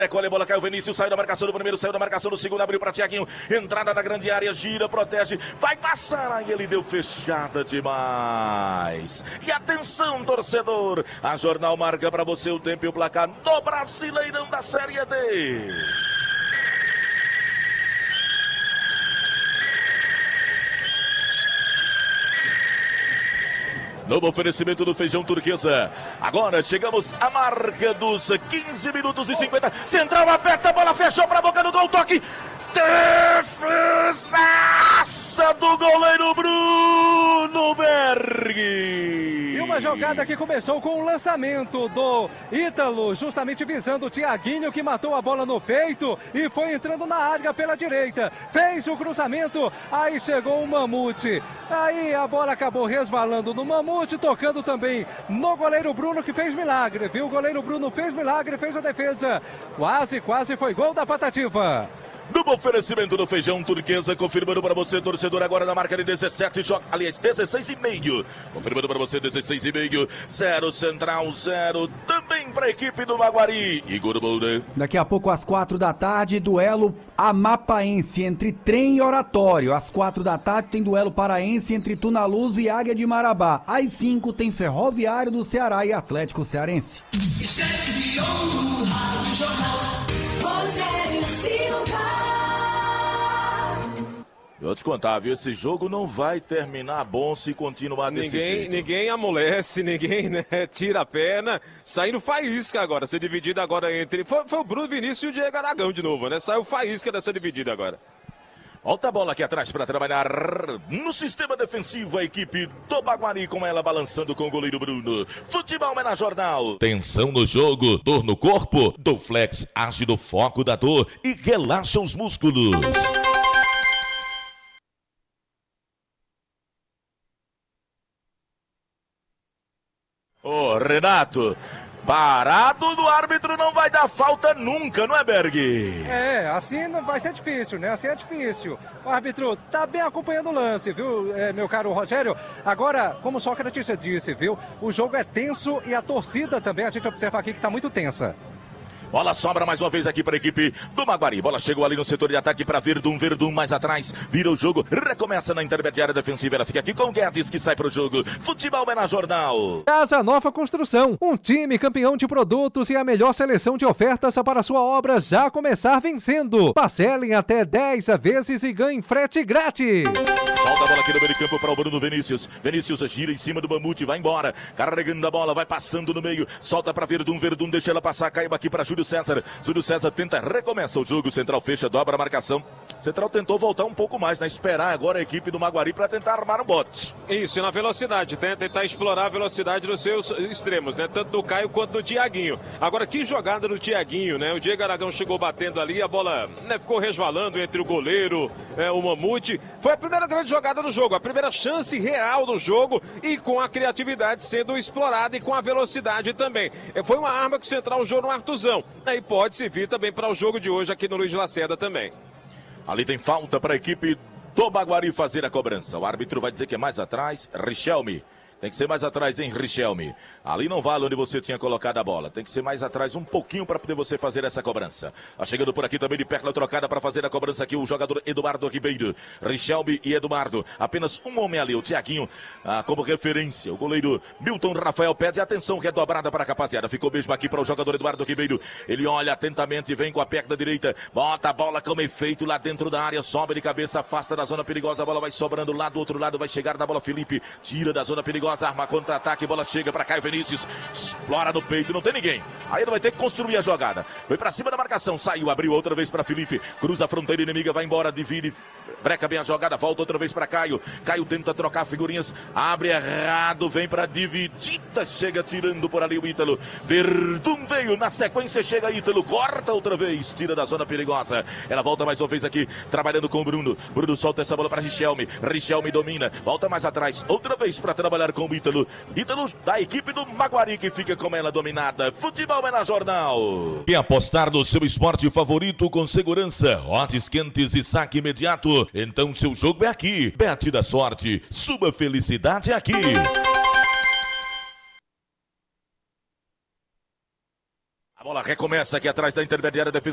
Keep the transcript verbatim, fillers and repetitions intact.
Recolhe a bola, caiu o Vinícius, saiu da marcação do primeiro, saiu da marcação do segundo, abriu para Thiaguinho, entrada na grande área, gira, protege, vai passar, aí ele deu fechada demais. E atenção, torcedor, a Jornal marca para você o tempo e o placar do Brasileirão da Série D. Novo oferecimento do Feijão Turquesa. Agora chegamos à marca dos quinze minutos e cinquenta. Central aperta, a bola fechou para a boca do gol, toque. Defesaça do goleiro Bruno Berg. E uma jogada que começou com o lançamento do Ítalo, justamente visando o Thiaguinho, que matou a bola no peito e foi entrando na área pela direita. Fez o cruzamento, aí chegou o Mamute. Aí a bola acabou resvalando no Mamute, tocando também no goleiro Bruno, que fez milagre, viu? O goleiro Bruno fez milagre, fez a defesa. Quase, quase foi gol da Patativa. Duplo oferecimento do Feijão Turquesa, confirmando para você, torcedor, agora na marca de dezessete, joga, aliás, dezesseis e meio. Confirmando para você, dezesseis e meio, zero Central, zero também para a equipe do Maguari. Igor Moura. Daqui a pouco, às quatro da tarde, duelo amapaense entre Trem e Oratório. Às quatro da tarde tem duelo paraense entre Tunaluz e Águia de Marabá. Às cinco tem Ferroviário do Ceará e Atlético Cearense. Estante de ouro, Rádio Jornal, Rogério Silva. Eu vou te contar, viu? Esse jogo não vai terminar bom se continuar desse ninguém, jeito. Ninguém amolece, ninguém, né, tira a perna. Saindo faísca agora, ser dividida agora entre... Foi, foi o Bruno Vinícius e o Diego Aragão de novo, né? Saiu faísca dessa dividida agora. Volta a bola aqui atrás para trabalhar no sistema defensivo, a equipe do Baguari, com ela balançando com o goleiro Bruno. Futebol é na Jornal. Tensão no jogo, dor no corpo, do Flex age no foco da dor e relaxa os músculos. Ô, Renato, parado do árbitro não vai dar falta nunca, não é, Berg? É, assim não vai ser difícil, né? Assim é difícil. O árbitro tá bem acompanhando o lance, viu, é, meu caro Rogério? Agora, como o Sócrates disse, viu? O jogo é tenso e a torcida também, a gente observa aqui que tá muito tensa. Bola sobra mais uma vez aqui para a equipe do Maguari. Bola chegou ali no setor de ataque para Verdun. Verdun mais atrás. Vira o jogo. Recomeça na intermediária defensiva. Ela fica aqui com o Guedes, que sai para o jogo. Futebol é na Jornal. Casa Nova Construção. Um time campeão de produtos e a melhor seleção de ofertas para sua obra já começar vencendo. Parcelem até dez vezes e ganhem frete grátis. Solta a bola aqui no meio de campo para o Bruno Vinícius. Vinícius gira em cima do Mamute. Vai embora. Carregando a bola. Vai passando no meio. Solta para Verdun. Verdun deixa ela passar. Caiba aqui para Júlio César. Júlio César tenta, recomeça o jogo, Central fecha, dobra a marcação. Central tentou voltar um pouco mais, né? Esperar agora a equipe do Maguari para tentar armar um bote. Isso, na velocidade, tenta tentar explorar a velocidade dos seus extremos, né? Tanto do Caio quanto do Thiaguinho. Agora, que jogada do Thiaguinho, né? O Diego Aragão chegou batendo ali, a bola, né, ficou resvalando entre o goleiro, é, o Mamute. Foi a primeira grande jogada do jogo, a primeira chance real do jogo e com a criatividade sendo explorada e com a velocidade também. Foi uma arma que o Central usou no Artuzão. Aí pode servir também para o jogo de hoje aqui no Luiz Lacerda também. Ali tem falta para a equipe do Baguari fazer a cobrança. O árbitro vai dizer que é mais atrás. Richelme. Tem que ser mais atrás, hein, Richelme? Ali não vale onde você tinha colocado a bola. Tem que ser mais atrás um pouquinho para poder você fazer essa cobrança. Tá chegando por aqui também de perna trocada para fazer a cobrança aqui o jogador Eduardo Ribeiro. Richelme e Eduardo. Apenas um homem ali, o Thiaguinho, ah, como referência. O goleiro Milton Rafael pede atenção redobrada para a rapaziada. Ficou mesmo aqui para o jogador Eduardo Ribeiro. Ele olha atentamente, vem com a perna direita. Bota a bola como efeito lá dentro da área. Sobe de cabeça, afasta da zona perigosa. A bola vai sobrando lá do outro lado. Vai chegar na bola Felipe. Tira da zona perigosa. Arma contra-ataque, bola chega para Caio Vinícius, explora no peito, não tem ninguém. Aí ele vai ter que construir a jogada. Foi para cima da marcação, saiu, abriu outra vez para Felipe, cruza a fronteira inimiga, vai embora, divide, breca bem a jogada, volta outra vez para Caio. Caio tenta trocar figurinhas, abre errado, vem para dividida, chega tirando por ali o Ítalo. Verdun veio, na sequência chega Ítalo, corta outra vez, tira da zona perigosa. Ela volta mais uma vez aqui, trabalhando com o Bruno. Bruno solta essa bola para Richelme, Richelme domina, volta mais atrás, outra vez para trabalhar com o Ítalo. Ítalo da equipe do Maguari, que fica com ela dominada. Futebol é na Jornal. Quer apostar no seu esporte favorito com segurança, odds quentes e saque imediato? Então seu jogo é aqui. Bet da sorte, sua felicidade é aqui. A bola bola recomeça aqui atrás da intermediária defensiva.